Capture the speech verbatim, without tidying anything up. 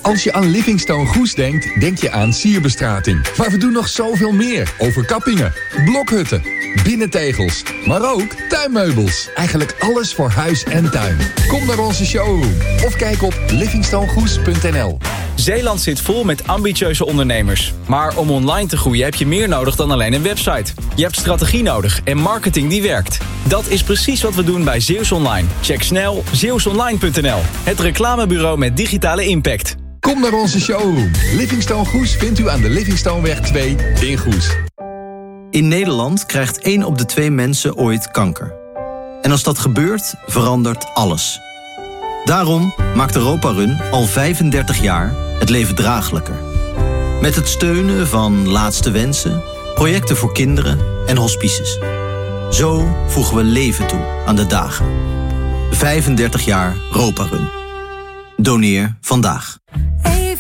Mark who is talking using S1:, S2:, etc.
S1: Als je aan Livingstone Goes denkt, denk je aan sierbestrating. Maar we doen nog zoveel meer. Overkappingen, blokhutten, binnentegels, maar ook tuinmeubels. Eigenlijk alles voor huis en tuin. Kom naar onze showroom of kijk op livingstone goes punt n l.
S2: Zeeland zit vol met ambitieuze ondernemers. Maar om online te groeien heb je meer nodig dan alleen een website. Je hebt strategie nodig en marketing die werkt. Dat is precies wat we doen bij Zeeuws Online. Check snel zeeuws online punt n l. Het reclamebureau met digitale impact.
S1: Kom naar onze showroom. Livingstone Goes vindt u aan de Livingstoneweg twee in Goes.
S3: In Nederland krijgt één op de twee mensen ooit kanker. En als dat gebeurt, verandert alles. Daarom maakt Europa Run al vijfendertig jaar het leven draaglijker. Met het steunen van Laatste Wensen, projecten voor kinderen en hospices. Zo voegen we leven toe aan de dagen. vijfendertig jaar Europa Run. Doneer vandaag.